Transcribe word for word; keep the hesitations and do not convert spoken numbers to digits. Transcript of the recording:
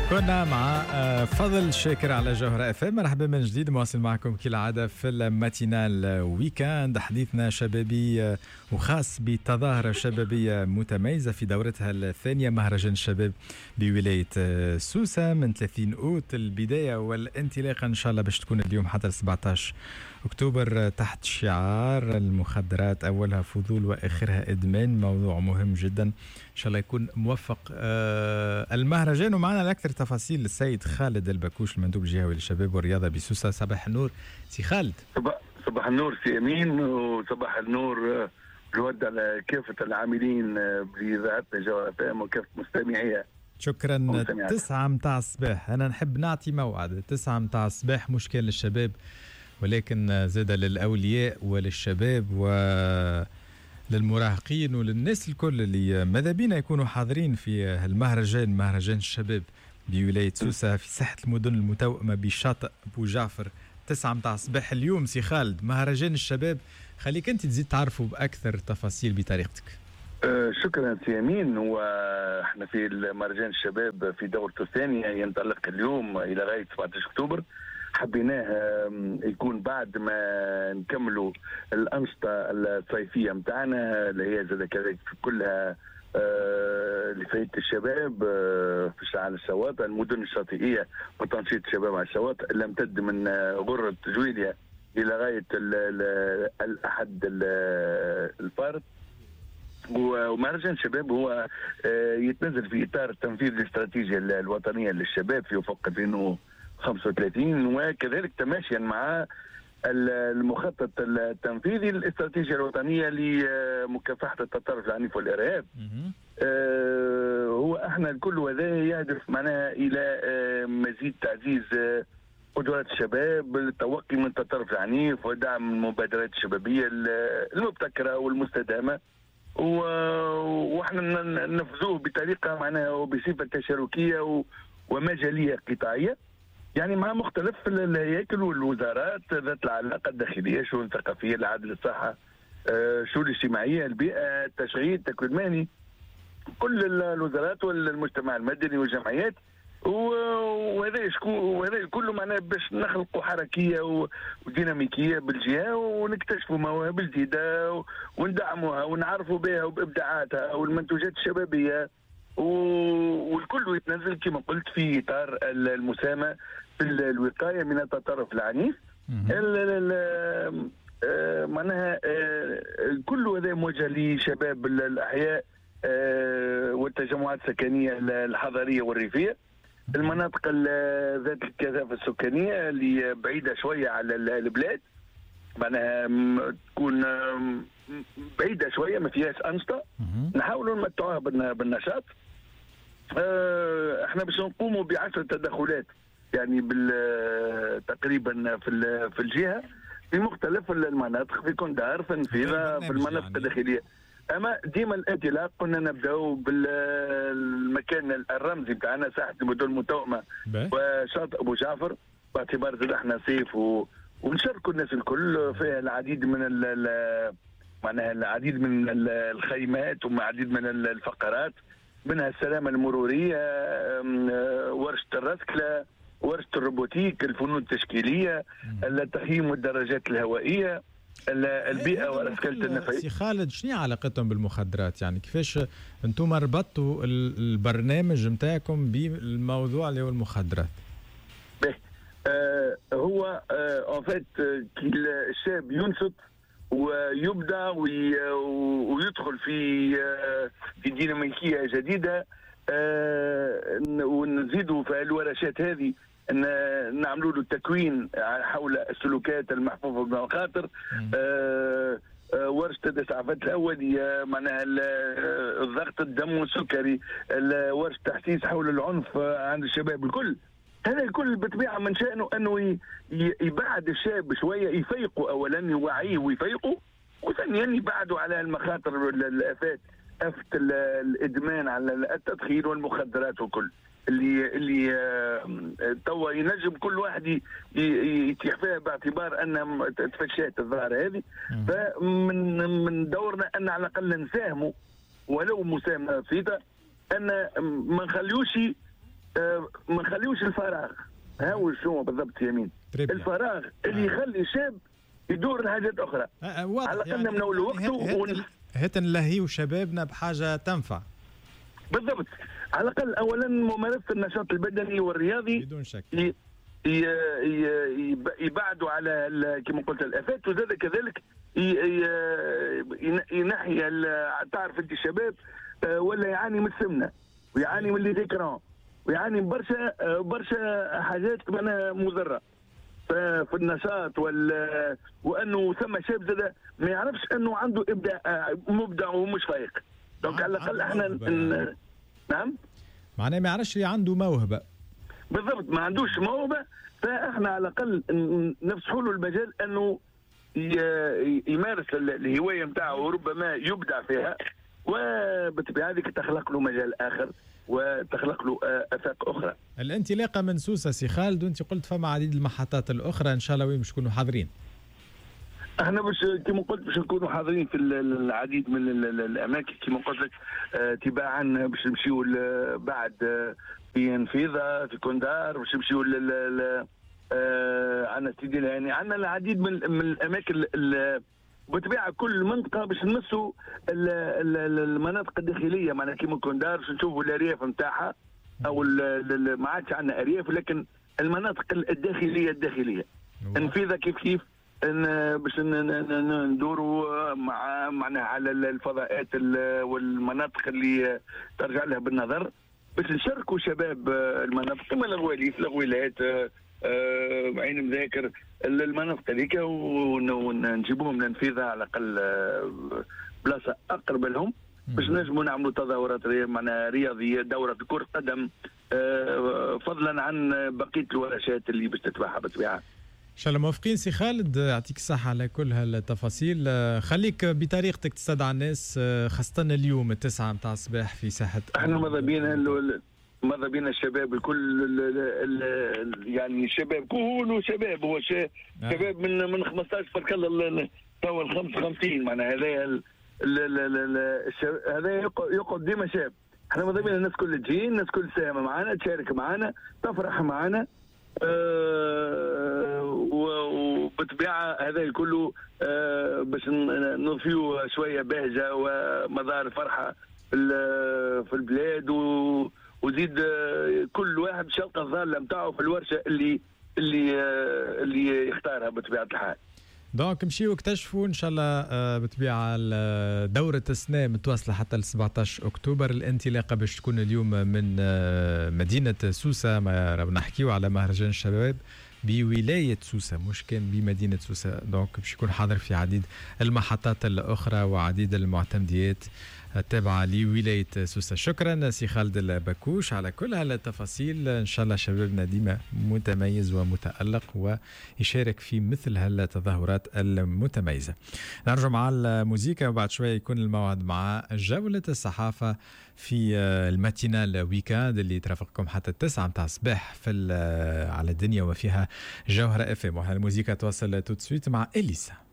كنا مع فضل شاكر على جوهرة اف ام. مرحبا من جديد، مواصل معكم كالعادة في الماتينال ويكاند. حديثنا شبابي وخاص بتظاهرة شبابية متميزة في دورتها الثانية، مهرجان الشباب بولاية سوسة من ثلاثين أوت. البداية والانطلاقة إن شاء الله باش تكون اليوم حتى سبعة عشر أكتوبر تحت شعار المخدرات أولها فضول وآخرها إدمان. موضوع مهم جدا، إن شاء الله يكون موفق آه المهرجان. ومعنا الأكثر تفاصيل السيد خالد البكوش، المندوب الجهوي للشباب والرياضة بسوسة. صباح النور سي خالد. صباح, صباح النور سي أمين، وصباح النور الود على كافة العاملين بإذاعتنا جوهرة اف ام وكافة مستمعيها. شكرا. تسعة متاع الصباح، أنا نحب نعطي موعد تسعة متاع الصباح، مشكل للشباب ولكن زاد للأولياء وللشباب وللمراهقين وللناس الكل اللي ماذا بينا يكونوا حاضرين في المهرجان، مهرجان الشباب بولاية سوسة في ساحة المدن المتوأمة بشاطئ أبو جعفر. تسعة متاع الصباح اليوم سي خالد، مهرجان الشباب. خليك أنت تزيد تعرفوا بأكثر تفاصيل بطريقتك. أه شكرا سي أمين. واحنا في مهرجان الشباب في دورته الثانية ينطلق اليوم إلى غاية سبعة عشر أكتوبر. حبيناه يكون بعد ما نكملوا الأنشطة الصيفية متاعنا اللي هي زاد كذلك كلها لفايدة الشباب في على الشواطئ، المدن الشاطئية وتنشيط الشباب على الشواطئ اللي امتد من غرة جويليا إلى غاية الأحد الفارط. ومهرجان الشباب هو يتنزل في إطار تنفيذ الاستراتيجية الوطنية للشباب في وفق ألفين وخمسة وثلاثين، وكذلك تماشيا مع المخطط التنفيذي للاستراتيجية الوطنية لمكافحة التطرف العنيف والإرهاب. آه هو احنا الكل وذا يهدف معناها إلى آه مزيد تعزيز آه قدرات الشباب، التوقي من التطرف العنيف ودعم المبادرات الشبابية المبتكرة والمستدامة، واحنا ننفذوه بطريقة معناها وبصفة تشاركية ومجالية قطاعية، يعني مع مختلف الهياكل والوزارات ذات العلاقة الداخلية، شؤون الثقافية، العدل، الصحة، الشؤون الاجتماعية، البيئة، التشغيل، التكوين المهني، كل الوزارات والمجتمع المدني والجمعيات. وهذا وهذا كله معناه باش نخلقوا حركية وديناميكية بالجهة ونكتشفوا مواهب جديدة وندعموها ونعرفوا بها وبإبداعاتها والمنتوجات الشبابية، والكل يتنزل كما قلت في إطار المساهمة في الوقاية من التطرف العنيف. معناها كل هذا موجه لشباب الأحياء والتجمعات السكنية الحضرية والريفية، المناطق ذات الكثافة السكانية اللي بعيدة شوية على البلاد، معناها تكون بعيدة شوية ما فيهاش أنشطة، نحاولوا نمتعوها بالنشاط. احنا باش نقوموا بعشر تدخلات يعني تقريبا في في الجهه في مختلف المناطق، في كندار، في نفيذه، في المناطق يعني الداخليه. اما ديما الانطلاق كنا نبداو بالمكان الرمزي بتاعنا ساحه المدن المتوأمه وشاطئ ابو جعفر، باعتبار زاد احنا صيف و... ونشاركوا الناس الكل فيها العديد من ال... معناها العديد من الخيمات والعديد من الفقرات، منها السلامة المرورية، ورشة الرسكلة، ورشة الروبوتيك، الفنون التشكيلية، التخييم والدراجات الهوائية، البيئة ورسكلة النفايات. سي خالد، شنو علاقتهم بالمخدرات؟ يعني كيفاش انتم ربطتوا البرنامج نتاعكم بالموضوع اللي هو المخدرات؟ به آه هو ان فيت كي الشاب ينشط ويبدع ويدخل في في ديناميكيه جديده، ونزيدوا في الورشات هذه نعملوا له التكوين حول السلوكات المحفوفه بالمخاطر، ورشه الاسعافات الاوليه، معناها الضغط الدم والسكري، ورشه تحسيس حول العنف عند الشباب الكل. هذا الكل بالطبيعه من شانه انه يبعد الشاب شويه، يفيقوا اولا، يوعيه ويفيقوا، وثانيا يبعدوا على المخاطر الافات، افه الادمان على التدخين والمخدرات وكل اللي اللي توا ينجم كل واحد يتيح فيها باعتبار ان تفشات الظاهره هذه. فمن من دورنا ان على الاقل نساهموا ولو مساهمه بسيطه، ان ما نخليوش آه ما نخليوش الفراغ. ها هو شنو بالضبط يمين الفراغ اللي يخلي شاب يدور لحاجات اخرى. آه على الاقل يعني من اول وقت يعني هات نلهيو شبابنا بحاجه تنفع. بالضبط، على الاقل اولا ممارسه النشاط البدني والرياضي بدون شك ي... ي... ي... يبعدوا على كما قلت الافات، وزاد كذلك ي... ي... ينحي تعرف انت الشباب ولا يعاني من السمنه ويعاني من ليزيكرون ويعاني من برشا برشا حاجات معناها مضره في النشاط وال وانه ثم شاب زاد ما يعرفش انه عنده ابداع مبدع ومش فايق. دونك على الاقل احنا ن... نعم معناه ما يعرفش عنده موهبه. بالضبط، ما عندوش موهبه، فاحنا على الاقل نفسحوا له المجال انه يمارس الهوايه نتاعه وربما يبدع فيها، وبالطبيعه هذيك تخلق له مجال اخر وتخلق له افاق اخرى. الانطلاقه من سوسه سي خالد، وانت قلت فما عديد المحطات الاخرى ان شاء الله وين باش تكونوا حاضرين؟ احنا باش كما قلت باش نكونوا حاضرين في العديد من الاماكن كما قلت لك، تباعا باش نمشيو بعد في نفيذه في كوندار، باش نمشيو عندنا سيدي يعني عندنا العديد من, من الاماكن بالطبيعه كل منطقه باش نمسوا المناطق الداخليه، معناها كيما كوندار باش نشوفوا الارياف نتاعها او ما عادش عندنا ارياف لكن المناطق الداخليه الداخليه نفيذه كيف كيف باش ندوروا مع معناها على الفضاءات والمناطق اللي ترجع لها بالنظر باش نشاركوا شباب المناطق كما الغواليف الغويلات عين مذاكر المناطق هذيك ونجيبوهم لنفيذها على الاقل بلاصه اقرب لهم باش نجموا نعملوا تظاهرات معناها رياضيه، دوره كره قدم، فضلا عن بقيه الورشات اللي باش تتبعها بالطبيعه. ان شاء الله موافقين سي خالد، يعطيك الصحة على كل هالتفاصيل. خليك بطريقتك تستدعى الناس خاصة اليوم التسعة متاع الصباح في ساحة. احنا ماذا بينا ماذا بينا الشباب الكل يعني الشباب كله شباب، هو شباب من من خمسطاش فرك الله تو ال خمسة وخمسين معناها هذا هذا يقعد ديما شاب. احنا ماذا بينا الناس كل تجي، الناس كل ساهمة معنا، تشارك معنا، تفرح معنا. أه وبالطبيعه هذا كله أه باش نضيفوا شويه بهجه ومظاهر فرحه في البلاد، وزيد كل واحد باش يلقى الظاله نتاعو في الورشه اللي اللي اللي يختارها بطبيعه الحال. دونك مشيو اكتشفوا ان شاء الله بالطبيعه دوره السنه متواصله حتى ل سبعطاش اكتوبر. الانطلاقه باش تكون اليوم من مدينه سوسه، ما رانا نحكيو على مهرجان الشباب بولايه سوسه مش كان بمدينه سوسه. دونك باش يكون حاضر في عديد المحطات الاخرى وعديد المعتمديات التابعه لولايه سوسه. شكرا سي خالد البكوش على كل هالتفاصيل. ان شاء الله شبابنا ديما متميز ومتالق ويشارك في مثل هالتظاهرات المتميزه. نرجع مع الموسيقى وبعد شويه يكون الموعد مع جوله الصحافه في الماتينال ويكاند اللي ترافقكم حتى التسعة متاع الصباح في على الدنيا وفيها جوهره اف ام. الموسيقى توصل تو سويت مع اليسا.